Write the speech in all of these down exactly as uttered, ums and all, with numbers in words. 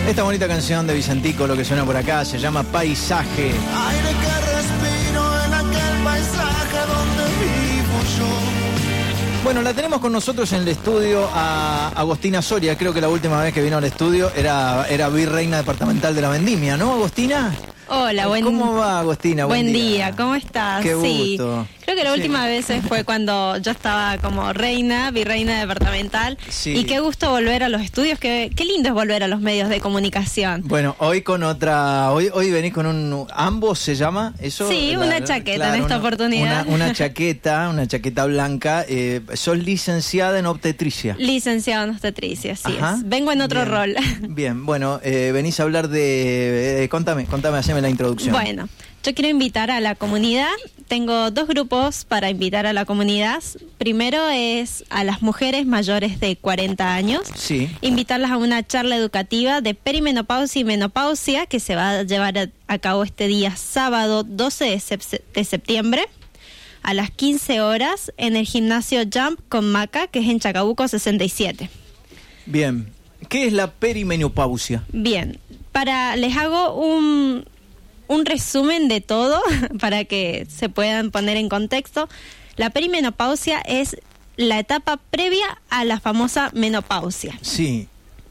Esta bonita canción de Vicentico, lo que suena por acá, se llama Paisaje. Aire que respiro en aquel paisaje donde vivo yo. Bueno, la tenemos con nosotros en el estudio a Agostina Soria. Creo que la última vez que vino al estudio era, era virreina departamental de la Vendimia, ¿no, Agostina? Hola, buen ¿Cómo va, Agostina? Buen, buen día. día, ¿cómo estás? Qué sí. gusto. Creo que la sí. última vez fue cuando yo estaba como reina, virreina departamental. Sí. Y qué gusto volver a los estudios, qué, qué lindo es volver a los medios de comunicación. Bueno, hoy con otra, hoy hoy venís con un, ambos se llama, eso. Sí, la, una chaqueta claro, en esta una, oportunidad. Una, una chaqueta, una chaqueta blanca. Eh, sos licenciada en obstetricia. Licenciada en obstetricia, sí Ajá. es. Vengo en otro Bien. rol. Bien, bueno, eh, venís a hablar de, eh, contame, contame, haceme la introducción. Bueno, yo quiero invitar a la comunidad. Tengo dos grupos para invitar a la comunidad. Primero es a las mujeres mayores de cuarenta años. Sí. Invitarlas a una charla educativa de perimenopausia y menopausia que se va a llevar a, a cabo este día sábado doce de, sep- de septiembre a las quince horas en el gimnasio Jump con Maca, que es en Chacabuco sesenta y siete. Bien. ¿Qué es la perimenopausia? Bien, para les hago un... un resumen de todo para que se puedan poner en contexto. La perimenopausia es la etapa previa a la famosa menopausia. Sí.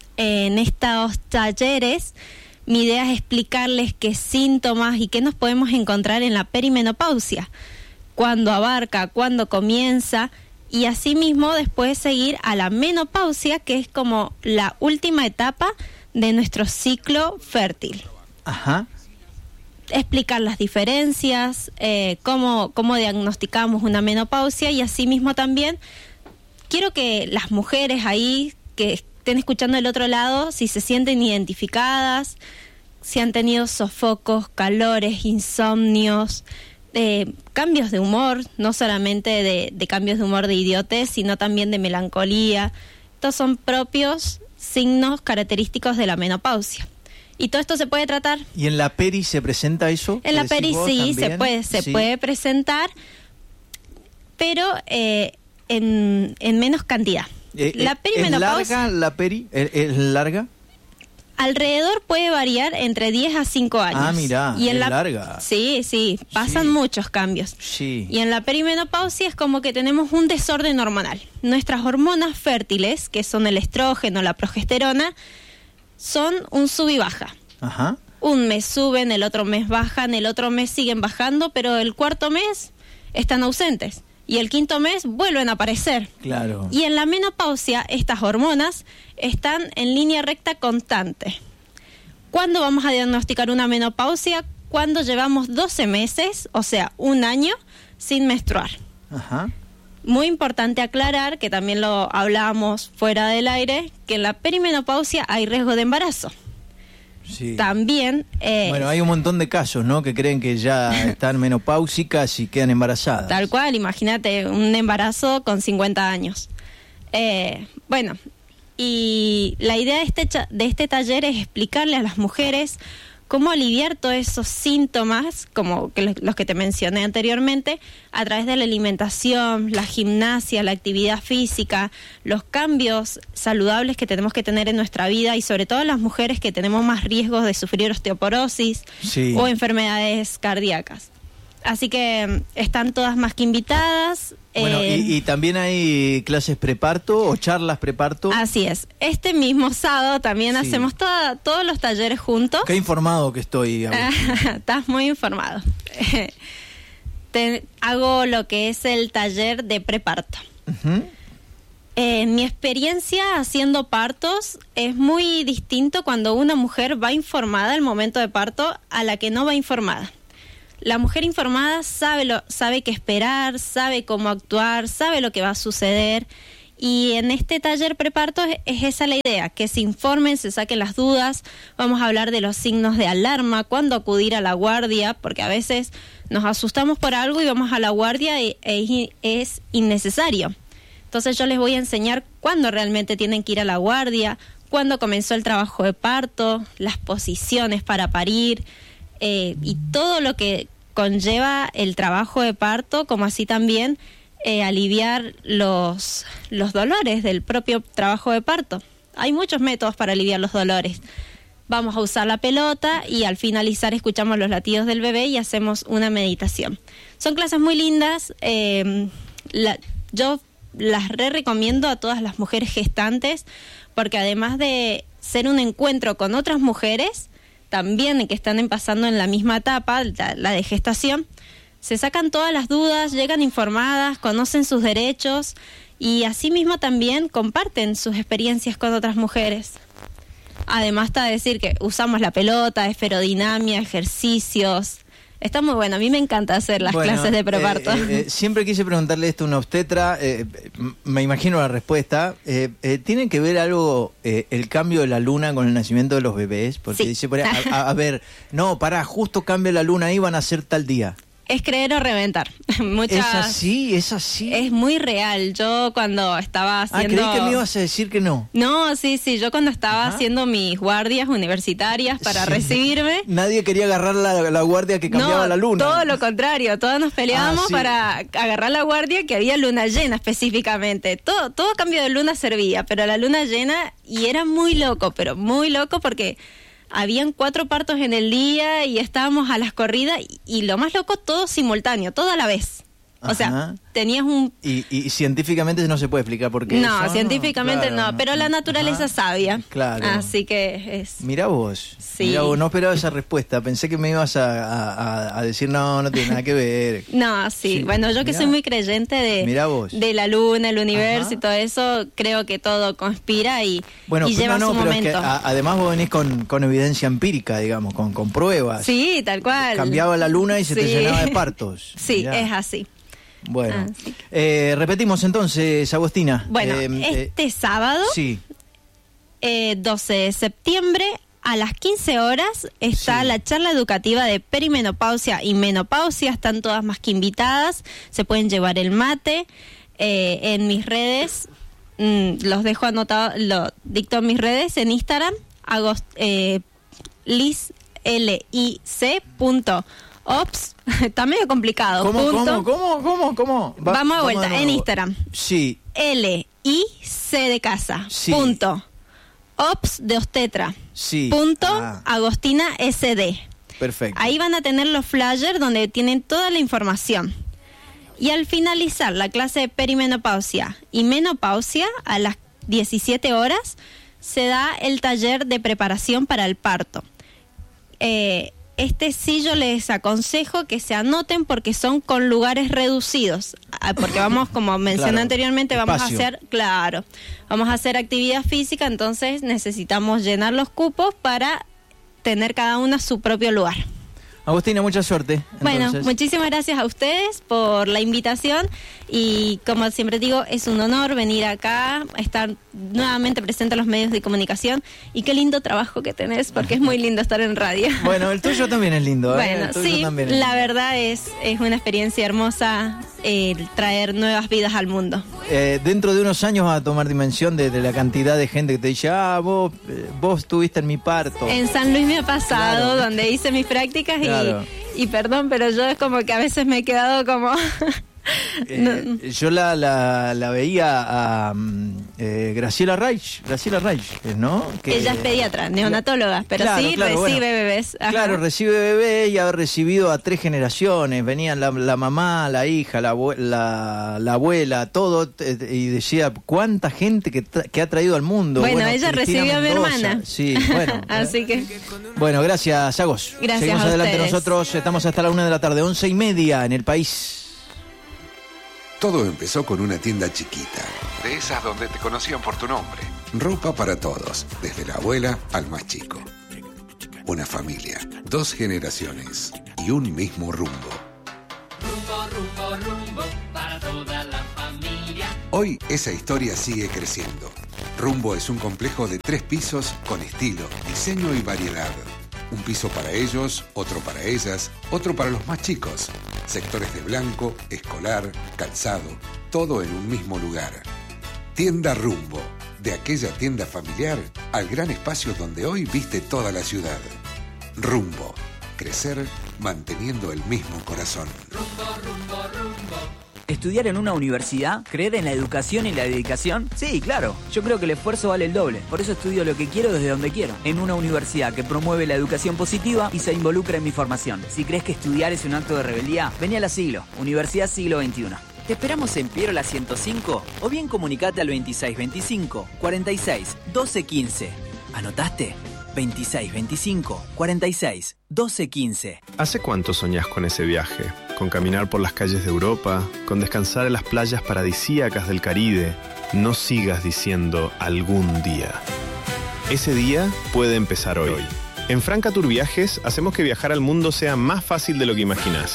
En estos talleres, mi idea es explicarles qué síntomas y qué nos podemos encontrar en la perimenopausia, cuándo abarca, cuándo comienza, y asimismo después seguir a la menopausia, que es como la última etapa de nuestro ciclo fértil. Ajá. Explicar las diferencias, eh, cómo, cómo diagnosticamos una menopausia, y asimismo también quiero que las mujeres ahí que estén escuchando del otro lado, si se sienten identificadas, si han tenido sofocos, calores, insomnios, eh, cambios de humor, no solamente de, de cambios de humor de idiotez, sino también de melancolía. Estos son propios signos característicos de la menopausia. Y todo esto se puede tratar. ¿Y en la peri se presenta eso? En la ¿Decís peri vos sí, también? se puede, se Sí. puede presentar, pero eh, en, en menos cantidad. Eh, la eh, perimenopausia ¿Es larga la peri? ¿Es, es larga? alrededor puede variar entre diez a cinco años. Ah, mirá, y en es la, larga. Sí, sí, pasan Sí. muchos cambios. Sí. Y en la perimenopausia es como que tenemos un desorden hormonal. Nuestras hormonas fértiles, que son el estrógeno, la progesterona, son un sub y baja. Ajá. Un mes suben, el otro mes bajan, el otro mes siguen bajando, pero el cuarto mes están ausentes. Y el quinto mes vuelven a aparecer. Claro. Y en la menopausia, estas hormonas están en línea recta constante. ¿Cuándo vamos a diagnosticar una menopausia? Cuando llevamos doce meses, o sea, un año, sin menstruar. Ajá. Muy importante aclarar, que también lo hablábamos fuera del aire, que en la perimenopausia hay riesgo de embarazo. Sí. También... Eh, Bueno, hay un montón de casos, ¿no? Que creen que ya están menopáusicas y quedan embarazadas. Tal cual, imagínate un embarazo con cincuenta años. Eh, bueno, y la idea de este, cha- de este taller es explicarle a las mujeres cómo aliviar todos esos síntomas, como que lo- los que te mencioné anteriormente, a través de la alimentación, la gimnasia, la actividad física, los cambios saludables que tenemos que tener en nuestra vida, y sobre todo las mujeres que tenemos más riesgos de sufrir osteoporosis Sí. o enfermedades cardíacas. Así que mm, están todas más que invitadas. Bueno, eh, y, y también hay clases preparto o charlas preparto. Así es. Este mismo sábado también Sí. hacemos toda, todos los talleres juntos. Qué informado que estoy. Agustín. Estás muy informado. Te, hago lo que es el taller de preparto. Ujú. En mi experiencia haciendo partos es muy distinto cuando una mujer va informada al momento de parto a la que no va informada. La mujer informada sabe lo, sabe qué esperar, sabe cómo actuar, sabe lo que va a suceder. Y en este taller preparto es, es esa la idea, que se informen, se saquen las dudas. Vamos a hablar de los signos de alarma, cuándo acudir a la guardia, porque a veces nos asustamos por algo y vamos a la guardia y e, es innecesario. Entonces yo les voy a enseñar cuándo realmente tienen que ir a la guardia, cuándo comenzó el trabajo de parto, las posiciones para parir, eh, y todo lo que conlleva el trabajo de parto, como así también eh, aliviar los, los dolores del propio trabajo de parto. Hay muchos métodos para aliviar los dolores. vamos a usar la pelota y al finalizar escuchamos los latidos del bebé y hacemos una meditación. Son clases muy lindas, eh, la, yo las re recomiendo a todas las mujeres gestantes, porque además de ser un encuentro con otras mujeres, también que están pasando en la misma etapa, la, la de gestación, se sacan todas las dudas, llegan informadas, conocen sus derechos y asimismo también comparten sus experiencias con otras mujeres. Además está decir que usamos la pelota, esferodinamia, ejercicios. Está muy bueno, a mí me encanta hacer las bueno, clases de preparto. Eh, eh, siempre quise preguntarle esto a una obstetra, eh, me imagino la respuesta. Eh, eh, ¿Tiene que ver algo eh, el cambio de la luna con el nacimiento de los bebés? Porque sí. dice, por ahí, a, a ver, no, pará, justo cambia la luna ahí, van a ser tal día. Es creer o reventar. Muchas... Es así, es así. Es muy real. Yo cuando estaba haciendo... Ah, creí que me ibas a decir que no. No, sí, sí. Yo cuando estaba Ajá. haciendo mis guardias universitarias para Sí. recibirme... Nadie quería agarrar la, la guardia que cambiaba no, la luna. todo lo contrario. Todos nos peleábamos Ah, sí. para agarrar la guardia que había luna llena específicamente. Todo, todo cambio de luna servía, pero la luna llena... Y era muy loco, pero muy loco porque... Habían cuatro partos en el día y estábamos a las corridas y, y lo más loco, todo simultáneo, todo a la vez. O Ajá. sea, tenías un... Y, y científicamente no se puede explicar por qué. No, eso. científicamente Claro, no, pero la naturaleza Ajá. es sabia. Claro. Así que es... Mirá vos, Sí. mirá vos, no esperaba esa respuesta, pensé que me ibas a, a- a decir no, no tiene nada que ver. No, sí. Sí, Bueno, yo que mirá. soy muy creyente de, Mirá vos. de la luna, el universo Ajá. y todo eso, creo que todo conspira y, Bueno, y pero lleva no, su pero es momento. que a- además vos venís con, con evidencia empírica, digamos, con, con pruebas. Sí, tal cual. Cambiaba la luna y se te Sí. llenaba de partos. Sí, Mirá. es así. Bueno, Así eh, repetimos entonces, Agostina. Bueno, Eh, eh, este sábado, sí, eh, doce de septiembre, a las quince horas, está Sí. la charla educativa de perimenopausia y menopausia. Están todas más que invitadas. Se pueden llevar el mate. Eh, en mis redes, mm, los dejo anotados, lo dicto en mis redes, en Instagram, agost, eh, liz, L I C punto ops. Está medio complicado. ¿Cómo, punto. cómo, cómo, cómo, cómo? Va- Vamos de vuelta, en nuevo. Instagram. Sí, L I C de casa. Sí. Punto. Ops de obstetra. sí. Punto Ah, Agostina S D. perfecto. Ahí van a tener los flyers donde tienen toda la información. Y al finalizar la clase de perimenopausia y menopausia, a las diecisiete horas, se da el taller de preparación para el parto. Eh, este sí yo les aconsejo que se anoten porque son con lugares reducidos. Ah, porque vamos, como mencioné Claro, anteriormente, vamos espacio. a hacer, claro, vamos a hacer actividad física, entonces necesitamos llenar los cupos para tener cada una su propio lugar. Agostina, mucha suerte. Bueno, entonces. muchísimas gracias a ustedes por la invitación y como siempre digo, es un honor venir acá, estar nuevamente presente en los medios de comunicación y qué lindo trabajo que tenés porque es muy lindo estar en radio. Bueno, el tuyo también es lindo, ¿eh? Bueno, El tuyo sí, también es la lindo. verdad es, es una experiencia hermosa el traer nuevas vidas al mundo. Eh, dentro de unos años va a tomar dimensión de, de la cantidad de gente que te dice, ah, vos, eh, vos estuviste en mi parto. En San Luis me ha pasado, Claro. donde hice mis prácticas Claro. y, y perdón, pero yo es como que a veces me he quedado como... Eh, no. Yo la, la, la veía a mm, eh, Graciela Reich, Graciela Reich, ¿no? Que- Ella es pediatra, neonatóloga, pero Claro, sí claro, recibe bueno. bebés. Ajá. Claro, recibe bebé y ha recibido a tres generaciones. Venían la, la mamá, la hija, la, abue- la, la abuela, todo. eh, Y decía, ¿cuánta gente que, tra- que ha traído al mundo? Bueno, ella Cristina recibió a mi Mendoza. hermana. Sí, bueno. Así que, Bueno, gracias, Agos. Gracias Seguimos a adelante ustedes. nosotros. Estamos hasta la una de la tarde, once y media en el país. Todo empezó con una tienda chiquita. De esas donde te conocían por tu nombre. Ropa para todos, desde la abuela al más chico. Una familia, dos generaciones y un mismo rumbo. Rumbo, rumbo, rumbo, para toda la familia. Hoy esa historia sigue creciendo. Rumbo es un complejo de tres pisos con estilo, diseño y variedad. Un piso para ellos, otro para ellas, otro para los más chicos. Sectores de blanco, escolar, calzado, todo en un mismo lugar. Tienda Rumbo, de aquella tienda familiar al gran espacio donde hoy viste toda la ciudad. Rumbo, crecer manteniendo el mismo corazón. Rumbo, rumbo, rumbo. ¿Estudiar en una universidad? ¿Creer en la educación y la dedicación? Sí, claro. Yo creo que el esfuerzo vale el doble. Por eso estudio lo que quiero desde donde quiero. En una universidad que promueve la educación positiva y se involucra en mi formación. Si crees que estudiar es un acto de rebeldía, vení a la Siglo, Universidad Siglo veintiuno. ¿Te esperamos en Piero la ciento cinco? O bien comunicate al veintiséis veinticinco, cuarenta y seis, doce quince. ¿Anotaste? veintiséis veinticinco, cuarenta y seis, doce quince. ¿Hace cuánto soñás con ese viaje? Con caminar por las calles de Europa, con descansar en las playas paradisíacas del Caribe. No sigas diciendo algún día. Ese día puede empezar hoy. En Franca Tour Viajes hacemos que viajar al mundo sea más fácil de lo que imaginás.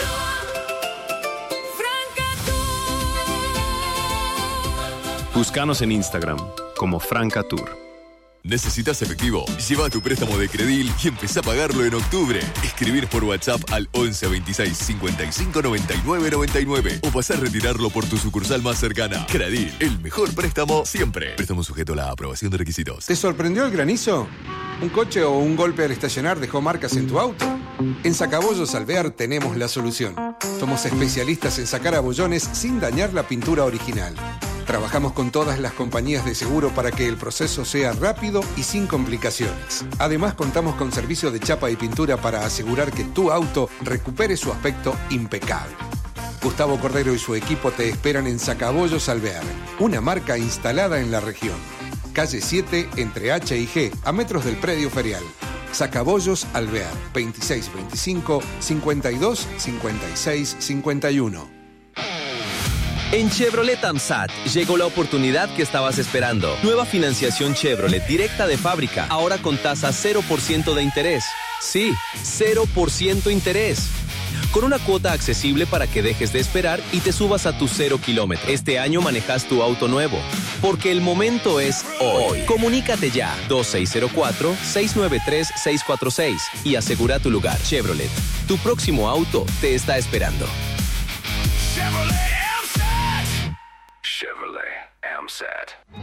Búscanos en Instagram como Franca Tour. ¿Necesitas efectivo? Lleva tu préstamo de Credil y empezá a pagarlo en octubre. Escribir por WhatsApp al once veintiséis cincuenta y cinco noventa y nueve noventa y nueve o pasar a retirarlo por tu sucursal más cercana. Credil, el mejor préstamo siempre. Préstamo sujeto a la aprobación de requisitos. ¿Te sorprendió el granizo? ¿Un coche o un golpe al estacionar dejó marcas en tu auto? En Sacabollos Alvear tenemos la solución. Somos especialistas en sacar abollones sin dañar la pintura original. Trabajamos con todas las compañías de seguro para que el proceso sea rápido y sin complicaciones. Además, contamos con servicio de chapa y pintura para asegurar que tu auto recupere su aspecto impecable. Gustavo Cordero y su equipo te esperan en Sacabollos Alvear, una marca instalada en la región. Calle siete, entre H y G, a metros del predio ferial. Sacabollos Alvear, veintiséis veinticinco, cincuenta y dos, cincuenta y seis, cincuenta y uno. En Chevrolet AMSAT llegó la oportunidad que estabas esperando. Nueva financiación Chevrolet directa de fábrica, ahora con tasa cero por ciento de interés. Sí, cero por ciento interés. Con una cuota accesible para que dejes de esperar y te subas a tu cero kilómetro. Este año manejas tu auto nuevo, porque el momento es hoy. Comunícate ya, dos seis cero cuatro, seis nueve tres, seis cuatro seis y asegura tu lugar. Chevrolet, tu próximo auto te está esperando. Chevrolet AMSAT.